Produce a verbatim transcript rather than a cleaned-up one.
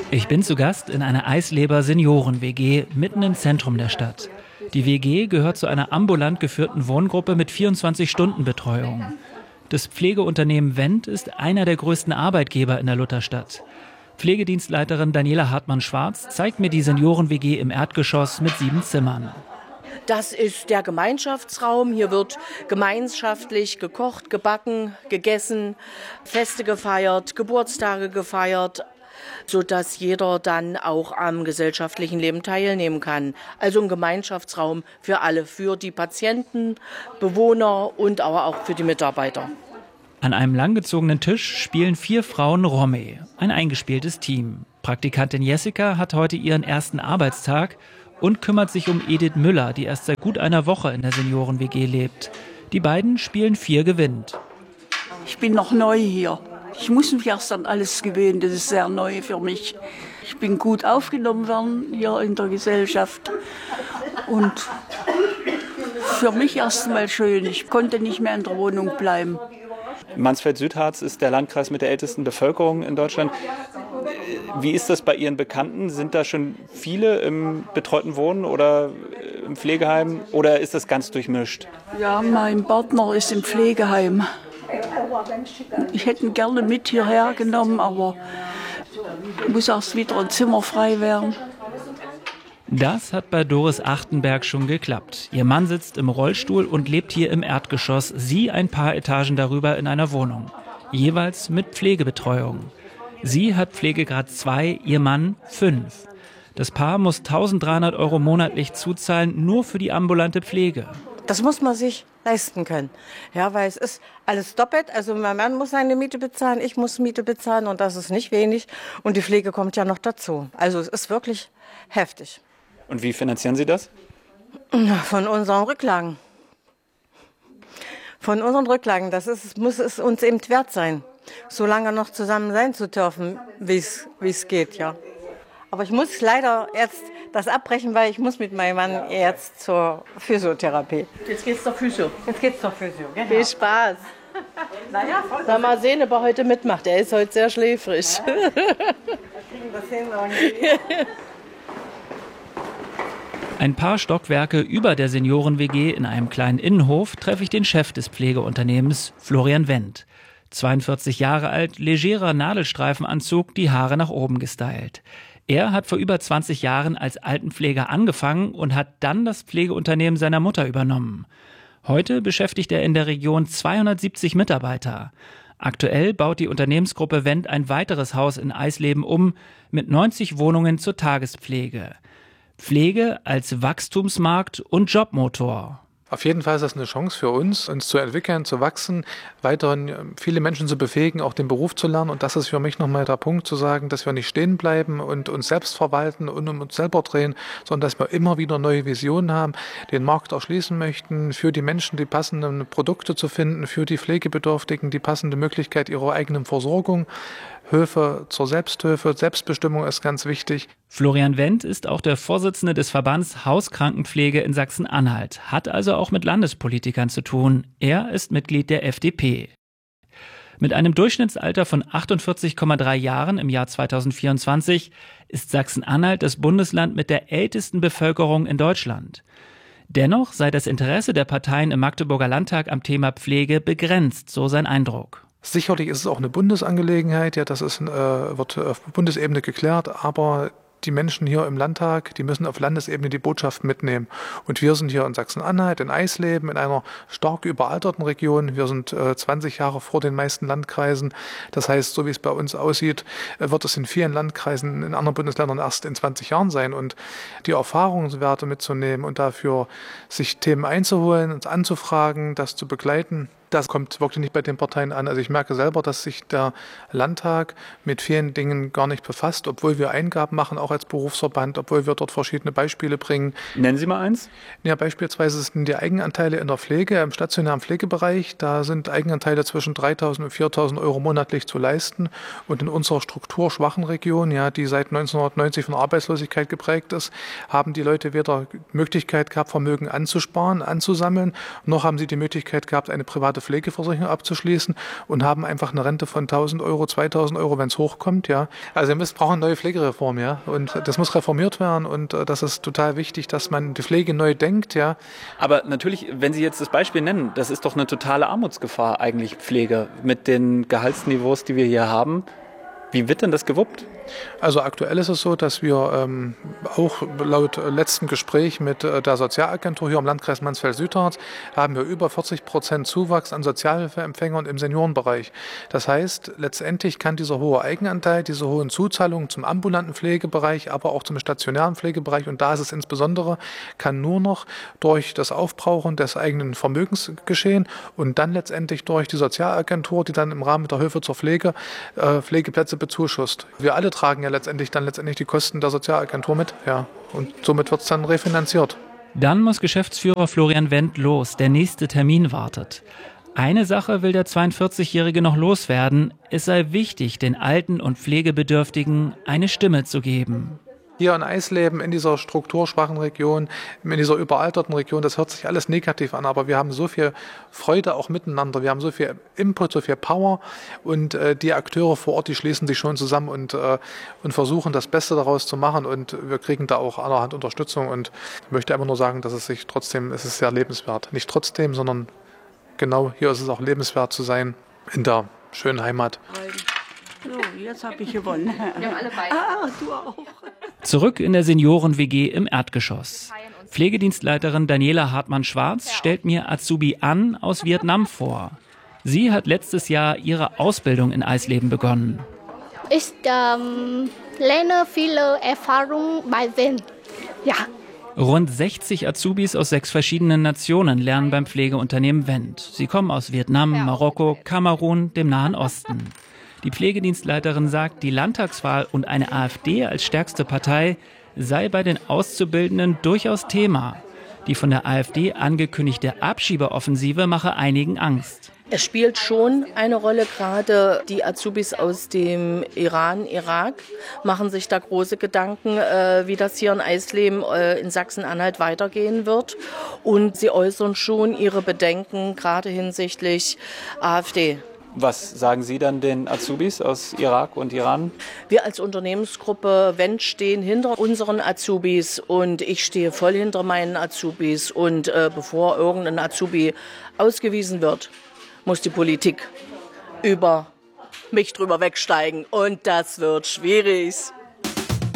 Ich bin zu Gast in einer Eisleber-Senioren-W G mitten im Zentrum der Stadt. Die W G gehört zu einer ambulant geführten Wohngruppe mit vierundzwanzig-Stunden-Betreuung. Das Pflegeunternehmen Wendt ist einer der größten Arbeitgeber in der Lutherstadt. Pflegedienstleiterin Daniela Hartmann-Schwarz zeigt mir die Senioren-W G im Erdgeschoss mit sieben Zimmern. Das ist der Gemeinschaftsraum. Hier wird gemeinschaftlich gekocht, gebacken, gegessen, Feste gefeiert, Geburtstage gefeiert, sodass jeder dann auch am gesellschaftlichen Leben teilnehmen kann. Also ein Gemeinschaftsraum für alle, für die Patienten, Bewohner und aber auch für die Mitarbeiter. An einem langgezogenen Tisch spielen vier Frauen Romme, ein eingespieltes Team. Praktikantin Jessica hat heute ihren ersten Arbeitstag und kümmert sich um Edith Müller, die erst seit gut einer Woche in der Senioren-W G lebt. Die beiden spielen Vier gewinnt. Ich bin noch neu hier. Ich muss mich erst an alles gewöhnen, das ist sehr neu für mich. Ich bin gut aufgenommen worden hier in der Gesellschaft und für mich erst einmal schön. Ich konnte nicht mehr in der Wohnung bleiben. Mansfeld-Südharz ist der Landkreis mit der ältesten Bevölkerung in Deutschland. Wie ist das bei Ihren Bekannten? Sind da schon viele im betreuten Wohnen oder im Pflegeheim oder ist das ganz durchmischt? Ja, mein Partner ist im Pflegeheim. Ich hätte ihn gerne mit hierher genommen, aber muss erst wieder ein Zimmer frei werden. Das hat bei Doris Achtenberg schon geklappt. Ihr Mann sitzt im Rollstuhl und lebt hier im Erdgeschoss, sie ein paar Etagen darüber in einer Wohnung. Jeweils mit Pflegebetreuung. Sie hat Pflegegrad zwei, ihr Mann fünf. Das Paar muss eintausenddreihundert Euro monatlich zuzahlen, nur für die ambulante Pflege. Das muss man sich leisten können. Ja, weil es ist alles doppelt. Also mein Mann muss seine Miete bezahlen, ich muss Miete bezahlen und das ist nicht wenig. Und die Pflege kommt ja noch dazu. Also es ist wirklich heftig. Und wie finanzieren Sie das? Von unseren Rücklagen. Von unseren Rücklagen. Das ist, muss es uns eben wert sein, so lange noch zusammen sein zu dürfen, wie es geht, ja. Aber ich muss leider jetzt das abbrechen, weil ich muss mit meinem Mann jetzt zur Physiotherapie. Jetzt geht's zur Physio. Jetzt geht's zur Physio, genau. Viel Spaß. Naja, voll. Na, mal sehen, ob er heute mitmacht. Er ist heute sehr schläfrig. Ja. Wir kriegen das hin irgendwie. Ein paar Stockwerke über der Senioren-W G in einem kleinen Innenhof treffe ich den Chef des Pflegeunternehmens, Florian Wendt. zweiundvierzig Jahre alt, legerer Nadelstreifenanzug, die Haare nach oben gestylt. Er hat vor über zwanzig Jahren als Altenpfleger angefangen und hat dann das Pflegeunternehmen seiner Mutter übernommen. Heute beschäftigt er in der Region zweihundertsiebzig Mitarbeiter. Aktuell baut die Unternehmensgruppe Wendt ein weiteres Haus in Eisleben um, mit neunzig Wohnungen zur Tagespflege. Pflege als Wachstumsmarkt und Jobmotor. Auf jeden Fall ist das eine Chance für uns, uns zu entwickeln, zu wachsen, weiterhin viele Menschen zu befähigen, auch den Beruf zu lernen. Und das ist für mich nochmal der Punkt, zu sagen, dass wir nicht stehen bleiben und uns selbst verwalten und um uns selber drehen, sondern dass wir immer wieder neue Visionen haben, den Markt erschließen möchten, für die Menschen die passenden Produkte zu finden, für die Pflegebedürftigen die passende Möglichkeit ihrer eigenen Versorgung. Hilfe zur Selbsthilfe, Selbstbestimmung ist ganz wichtig. Florian Wendt ist auch der Vorsitzende des Verbands Hauskrankenpflege in Sachsen-Anhalt, hat also auch mit Landespolitikern zu tun. Er ist Mitglied der F D P. Mit einem Durchschnittsalter von achtundvierzig Komma drei Jahren im Jahr zweitausendvierundzwanzig ist Sachsen-Anhalt das Bundesland mit der ältesten Bevölkerung in Deutschland. Dennoch sei das Interesse der Parteien im Magdeburger Landtag am Thema Pflege begrenzt, so sein Eindruck. Sicherlich ist es auch eine Bundesangelegenheit, ja, das ist, äh, wird auf Bundesebene geklärt, aber die Menschen hier im Landtag, die müssen auf Landesebene die Botschaft mitnehmen. Und wir sind hier in Sachsen-Anhalt, in Eisleben, in einer stark überalterten Region. Wir sind äh, zwanzig Jahre vor den meisten Landkreisen. Das heißt, so wie es bei uns aussieht, äh, wird es in vielen Landkreisen in anderen Bundesländern erst in zwanzig Jahren sein. Und die Erfahrungswerte mitzunehmen und dafür sich Themen einzuholen, uns anzufragen, das zu begleiten, das kommt wirklich nicht bei den Parteien an. Also ich merke selber, dass sich der Landtag mit vielen Dingen gar nicht befasst, obwohl wir Eingaben machen, auch als Berufsverband, obwohl wir dort verschiedene Beispiele bringen. Nennen Sie mal eins. Ja, beispielsweise sind die Eigenanteile in der Pflege, im stationären Pflegebereich. Da sind Eigenanteile zwischen dreitausend und viertausend Euro monatlich zu leisten. Und in unserer strukturschwachen Region, ja, die seit neunzehnhundertneunzig von Arbeitslosigkeit geprägt ist, haben die Leute weder Möglichkeit gehabt, Vermögen anzusparen, anzusammeln, noch haben sie die Möglichkeit gehabt, eine private private Pflegeversicherung abzuschließen und haben einfach eine Rente von tausend Euro, zweitausend Euro, wenn es hochkommt. Ja. Also wir brauchen eine neue Pflegereform, ja, und das muss reformiert werden und äh, das ist total wichtig, dass man die Pflege neu denkt. Ja. Aber natürlich, wenn Sie jetzt das Beispiel nennen, das ist doch eine totale Armutsgefahr eigentlich, Pflege, mit den Gehaltsniveaus, die wir hier haben. Wie wird denn das gewuppt? Also aktuell ist es so, dass wir ähm, auch laut letztem Gespräch mit äh, der Sozialagentur hier im Landkreis Mansfeld-Südharz haben wir über vierzig Prozent Zuwachs an Sozialhilfeempfängern im Seniorenbereich. Das heißt, letztendlich kann dieser hohe Eigenanteil, diese hohen Zuzahlungen zum ambulanten Pflegebereich, aber auch zum stationären Pflegebereich, und da ist es insbesondere, kann nur noch durch das Aufbrauchen des eigenen Vermögens geschehen und dann letztendlich durch die Sozialagentur, die dann im Rahmen der Hilfe zur Pflege äh, Pflegeplätze bezuschusst. Wir alle tragen ja letztendlich dann letztendlich die Kosten der Sozialagentur mit, ja, und somit wird es dann refinanziert. Dann muss Geschäftsführer Florian Wendt los, der nächste Termin wartet. Eine Sache will der zweiundvierzigjährige noch loswerden, es sei wichtig, den Alten und Pflegebedürftigen eine Stimme zu geben. Hier in Eisleben, in dieser strukturschwachen Region, in dieser überalterten Region, das hört sich alles negativ an, aber wir haben so viel Freude auch miteinander, wir haben so viel Input, so viel Power und äh, die Akteure vor Ort, die schließen sich schon zusammen und, äh, und versuchen das Beste daraus zu machen und wir kriegen da auch allerhand Unterstützung und ich möchte einfach nur sagen, dass es sich trotzdem, es ist sehr lebenswert, nicht trotzdem, sondern genau hier ist es auch lebenswert zu sein in der schönen Heimat. So, jetzt habe ich gewonnen. Wir haben alle beide. Ah, du auch. Zurück in der Senioren-W G im Erdgeschoss. Pflegedienstleiterin Daniela Hartmann-Schwarz stellt mir Azubi An aus Vietnam vor. Sie hat letztes Jahr ihre Ausbildung in Eisleben begonnen. Ich ähm, lerne viele Erfahrungen bei Wendt. Ja. Rund sechzig Azubis aus sechs verschiedenen Nationen lernen beim Pflegeunternehmen Wendt. Sie kommen aus Vietnam, Marokko, Kamerun, dem Nahen Osten. Die Pflegedienstleiterin sagt, die Landtagswahl und eine AfD als stärkste Partei sei bei den Auszubildenden durchaus Thema. Die von der AfD angekündigte Abschiebeoffensive mache einigen Angst. Es spielt schon eine Rolle, gerade die Azubis aus dem Iran, Irak machen sich da große Gedanken, wie das hier in Eisleben in Sachsen-Anhalt weitergehen wird. Und sie äußern schon ihre Bedenken, gerade hinsichtlich AfD. Was sagen Sie dann den Azubis aus Irak und Iran? Wir als Unternehmensgruppe Wendt stehen hinter unseren Azubis und ich stehe voll hinter meinen Azubis. Und äh, bevor irgendein Azubi ausgewiesen wird, muss die Politik über mich drüber wegsteigen. Und das wird schwierig.